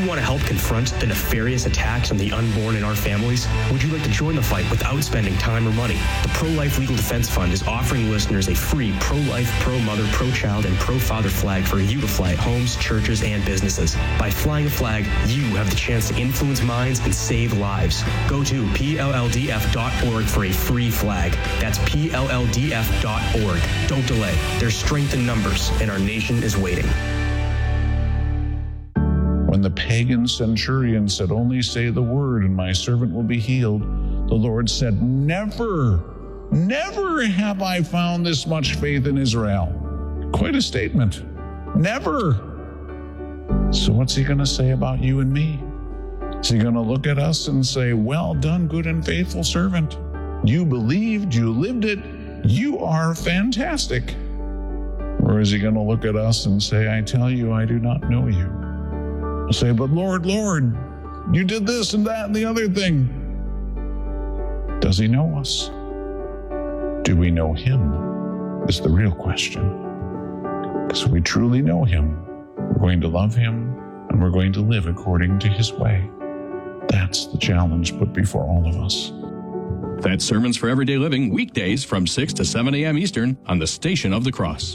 want to help confront the nefarious attacks on the unborn in our families? Would you like to join the fight without spending time or money? The Pro-Life Legal Defense Fund is offering listeners a free pro-life, pro-mother, pro-child, and pro-father flag for you to fly at homes, churches, and businesses. By flying a flag, you have the chance to influence minds and save lives. Go to PLLDF.org for a free flag. That's PLLDF.org. Don't delay. There's strength in numbers, and our nation is waiting. When the pagan centurion said, "Only say the word and my servant will be healed," the Lord said, never have I found this much faith in Israel." Quite a statement. Never. So what's he going to say about you and me? Is he going to look at us and say, "Well done, good and faithful servant. You believed, you lived it, you are fantastic"? Or is he going to look at us and say, "I tell you, I do not know you"? We'll say, "But Lord, you did this and that and the other thing." Does he know us? Do we know him? Is the real question. Because if we truly know him, we're going to love him and we're going to live according to his way. That's the challenge put before all of us. That's Sermons for Everyday Living, weekdays from 6 to 7 a.m. Eastern on the Station of the Cross.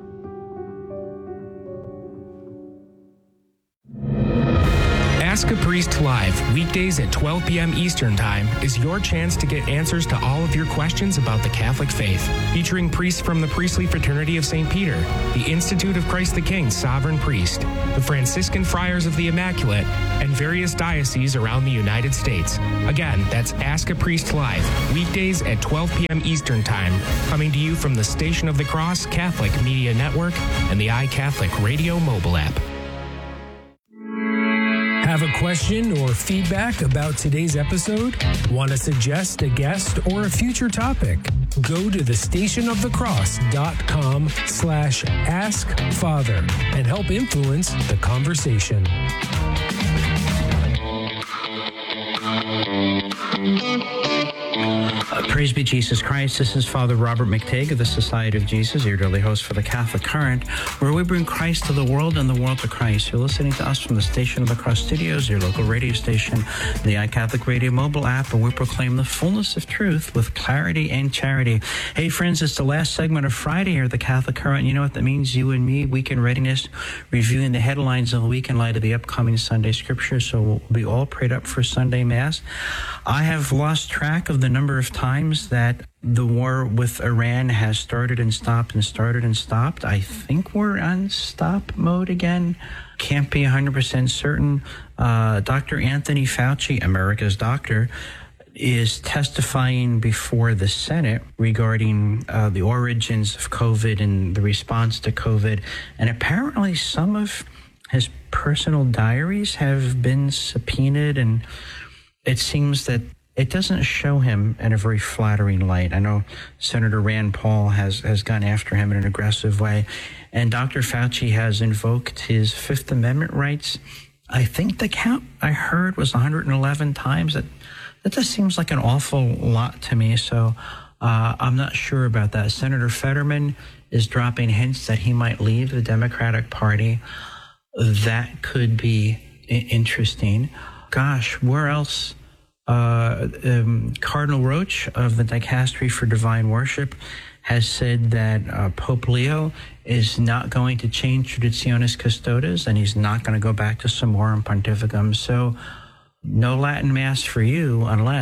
Ask a Priest Live, weekdays at 12 p.m. Eastern Time, is your chance to get answers to all of your questions about the Catholic faith. Featuring priests from the Priestly Fraternity of St. Peter, the Institute of Christ the King Sovereign Priest, the Franciscan Friars of the Immaculate, and various dioceses around the United States. Again, that's Ask a Priest Live, weekdays at 12 p.m. Eastern Time, coming to you from the Station of the Cross Catholic Media Network and the iCatholic Radio mobile app. Have a question or feedback about today's episode? Want to suggest a guest or a future topic? Go to thestationofthecross.com/askfather and help influence the conversation. Praise be Jesus Christ. This is Father Robert McTague of the Society of Jesus, your daily host for the Catholic Current, where we bring Christ to the world and the world to Christ. You're listening to us from the Station of the Cross Studios, your local radio station, the iCatholic Radio mobile app, and we proclaim the fullness of truth with clarity and charity. Hey, friends, it's the last segment of Friday here at the Catholic Current. You know what that means? You and me, weekend readiness, reviewing the headlines of the week in light of the upcoming Sunday Scripture. So we'll be all prayed up for Sunday Mass. I have lost track of the number of times that the war with Iran has started and stopped and started and stopped. I think we're on stop mode again. Can't be 100% certain. Dr. Anthony Fauci, America's doctor, is testifying before the Senate regarding the origins of COVID and the response to COVID. And apparently some of his personal diaries have been subpoenaed, and it seems that it doesn't show him in a very flattering light. I know Senator Rand Paul has gone after him in an aggressive way, and Dr. Fauci has invoked his Fifth Amendment rights. I think the count I heard was 111 times. That just seems like an awful lot to me, so I'm not sure about that. Senator Fetterman is dropping hints that he might leave the Democratic Party. That could be interesting. Gosh, where else? Cardinal Roach of the Dicastery for Divine Worship has said that Pope Leo is not going to change Traditionis Custodes, and he's not going to go back to Summorum Pontificum. So no Latin Mass for you unless ...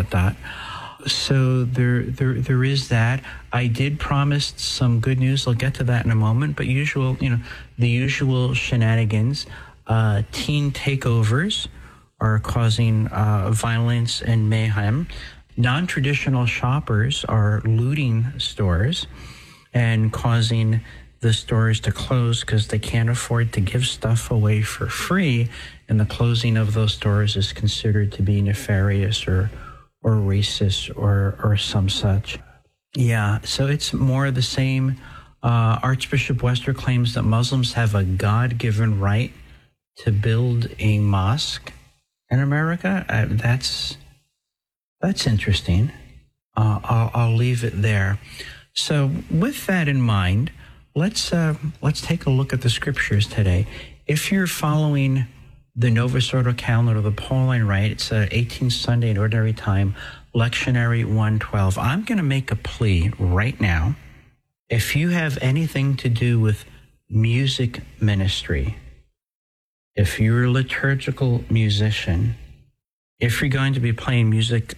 So there is that. I did promise some good news. I'll get to that in a moment. But the usual shenanigans, teen takeovers are causing violence and mayhem. Non-traditional shoppers are looting stores and causing the stores to close because they can't afford to give stuff away for free, and the closing of those stores is considered to be nefarious or racist or some such. Yeah, so it's more of the same. Archbishop Wester claims that Muslims have a God-given right to build a mosque in America. That's interesting. I'll leave it there. So with that in mind, let's take a look at the scriptures today. If you're following the Novus Ordo calendar, the Pauline Rite. It's 18th Sunday in Ordinary Time, Lectionary 112. I'm going to make a plea right now. If you have anything to do with music ministry, if you're a liturgical musician, if you're going to be playing music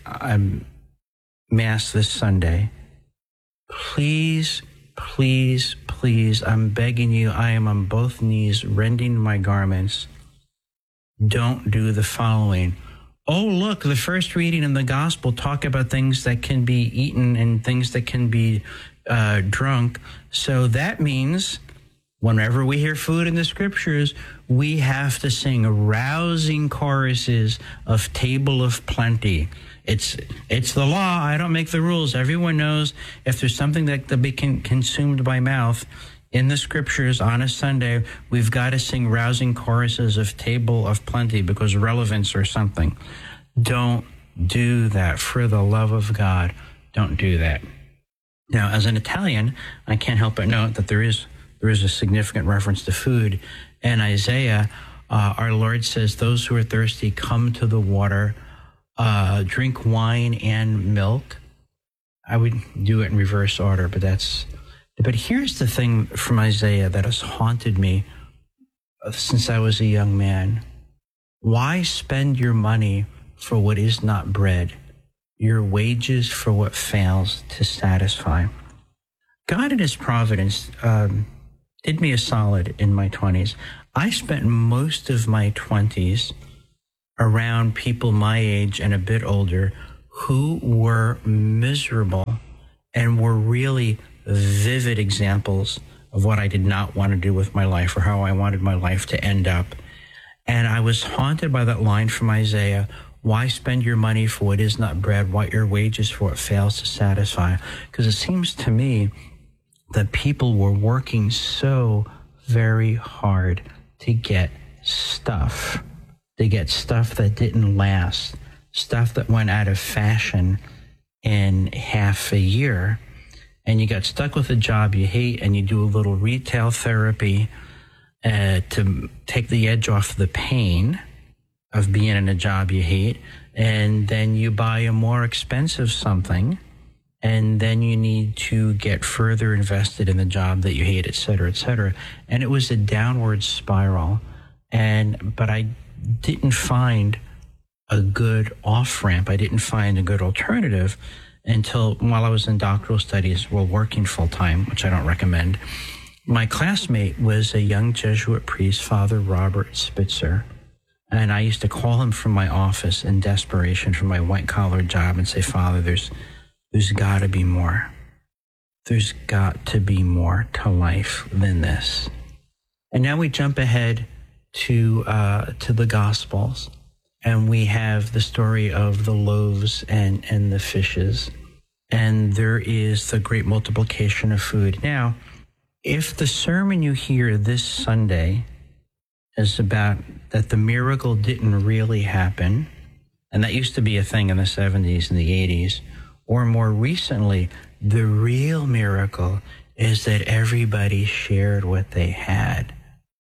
Mass this Sunday, please, please, please, I'm begging you, I am on both knees, rending my garments. Don't do the following. Oh, look, the first reading in the gospel talk about things that can be eaten and things that can be drunk. So that means whenever we hear food in the scriptures, we have to sing rousing choruses of Table of Plenty. It's the law. I don't make the rules. Everyone knows if there's something that be consumed by mouth in the scriptures on a Sunday, we've got to sing rousing choruses of Table of Plenty because relevance or something. Don't do that. For the love of God, don't do that. Now, as an Italian, I can't help but note that there is a significant reference to food. In Isaiah, our Lord says, those who are thirsty, come to the water, drink wine and milk. I would do it in reverse order, but here's the thing from Isaiah that has haunted me since I was a young man. Why spend your money for what is not bread, your wages for what fails to satisfy? God in his providence did me a solid in my 20s. I spent most of my 20s around people my age and a bit older who were miserable and were really vivid examples of what I did not want to do with my life or how I wanted my life to end up. And I was haunted by that line from Isaiah, why spend your money for what is not bread, what your wages for what fails to satisfy? Because it seems to me that people were working so very hard to get stuff that didn't last, stuff that went out of fashion in half a year. And you got stuck with a job you hate, and you do a little retail therapy to take the edge off the pain of being in a job you hate. And then you buy a more expensive something, and then you need to get further invested in the job that you hate, et cetera, et cetera. And it was a downward spiral. But I didn't find a good off-ramp. I didn't find a good alternative until while I was in doctoral studies while working full-time, which I don't recommend. My classmate was a young Jesuit priest, Father Robert Spitzer, and I used to call him from my office in desperation for my white-collar job and say, Father, there's got to be more. There's got to be more to life than this. And now we jump ahead to the Gospels, and we have the story of the loaves and the fishes, and there is the great multiplication of food. Now, if the sermon you hear this Sunday is about that the miracle didn't really happen, and that used to be a thing in the 70s and the 80s, or more recently, the real miracle is that everybody shared what they had.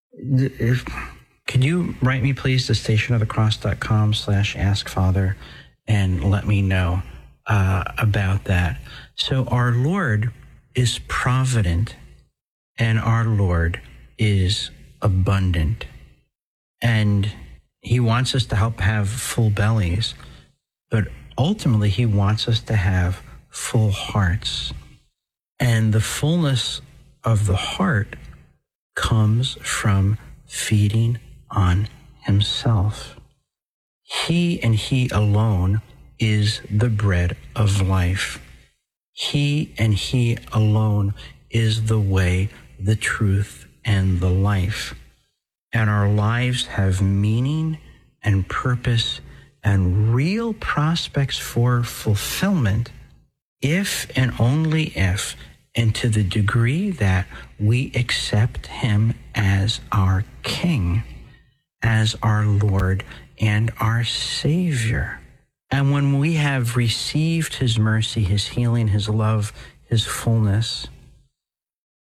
Could you write me, please, to stationofthecross.com/askfather and let me know about that. So our Lord is provident and our Lord is abundant. And he wants us to help have full bellies, but ultimately he wants us to have full hearts. And the fullness of the heart comes from feeding on himself. He and he alone is the bread of life. He and he alone is the way, the truth, and the life. And our lives have meaning and purpose and real prospects for fulfillment if and only if, and to the degree that we accept him as our King, as our Lord and our Savior. And when we have received his mercy, his healing, his love, his fullness,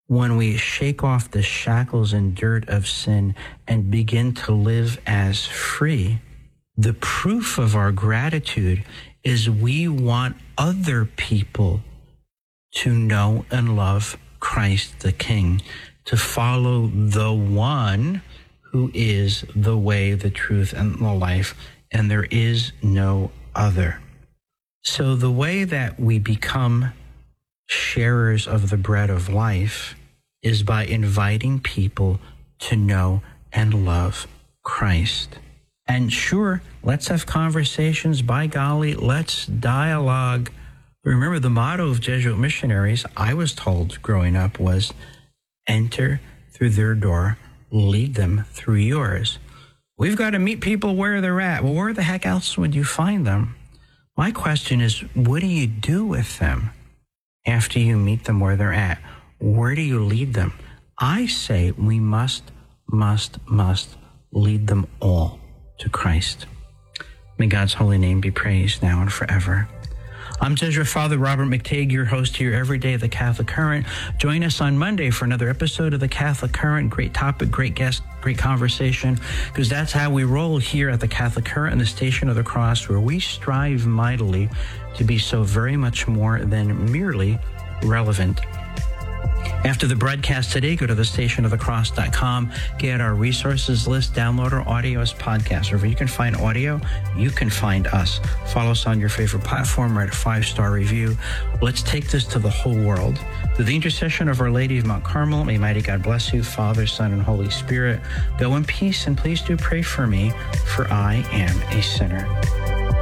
when we shake off the shackles and dirt of sin and begin to live as free, the proof of our gratitude is we want other people to know and love Christ the King, to follow the one who is the way, the truth, and the life, and there is no other. So the way that we become sharers of the bread of life is by inviting people to know and love Christ. And sure, let's have conversations. By golly, let's dialogue. Remember, the motto of Jesuit missionaries, I was told growing up, was enter through their door, lead them through yours. We've got to meet people where they're at. Well, where the heck else would you find them? My question is, what do you do with them after you meet them where they're at? Where do you lead them? I say we must lead them all to Christ. May God's holy name be praised now and forever. I'm Jesuit Father Robert McTeigue, your host here every day of the Catholic Current. Join us on Monday for another episode of the Catholic Current. Great topic, great guest, great conversation, because that's how we roll here at the Catholic Current and the Station of the Cross, where we strive mightily to be so very much more than merely relevant. After the broadcast today, go to thestationofthecross.com, get our resources list, download our audio as podcast. Wherever you can find audio, you can find us. Follow us on your favorite platform, write a 5-star review. Let's take this to the whole world. Through the intercession of Our Lady of Mount Carmel, may mighty God bless you, Father, Son, and Holy Spirit. Go in peace, and please do pray for me, for I am a sinner.